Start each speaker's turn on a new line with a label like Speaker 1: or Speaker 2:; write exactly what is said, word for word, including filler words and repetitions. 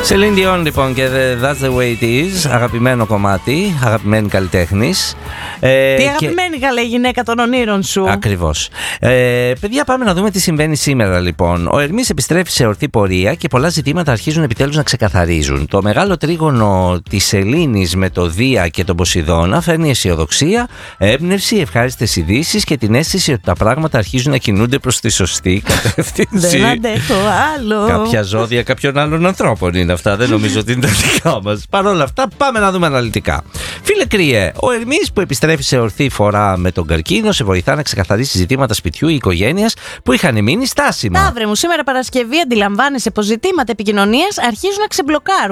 Speaker 1: Celine Dion λοιπόν και That's the way it is. Αγαπημένο κομμάτι, αγαπημένη καλλιτέχνης.
Speaker 2: Ε, τι αγαπημένη και... καλέ γυναίκα των ονείρων σου.
Speaker 1: Ακριβώς. ε, Παιδιά, πάμε να δούμε τι συμβαίνει σήμερα λοιπόν. Ο Ερμής επιστρέφει σε ορθή πορεία και πολλά ζητήματα αρχίζουν επιτέλους να ξεκαθαρίζουν. Το μεγάλο τρίγωνο της Σελήνης με το Δία και τον Ποσειδώνα φέρνει αισιοδοξία, έμπνευση, ευχάριστες ειδήσεις και την αίσθηση ότι τα πράγματα αρχίζουν να κινούνται προς τη σωστή κατεύθυνση.
Speaker 2: Δεν αντέχω άλλο.
Speaker 1: Κάποια ζώδια κάποιων άλλων ανθρώπων είναι αυτά. Δεν νομίζω ότι είναι τα δικά μας. Παρ' όλα αυτά, πάμε να δούμε αναλυτικά. Φίλε Κρύε, ο Ερμής που επιστρέφει σε ορθή φορά με τον καρκίνο σε βοηθά να ξεκαθαρίσει ζητήματα σπιτιού ή οικογένειας που είχαν μείνει στάσιμα.
Speaker 2: Ταύρε μου, σήμερα Παρασκευή αντιλαμβάνεσαι πως ζητήματα επικοινωνίας αρχίζουν να ξεμπλοκάρουν.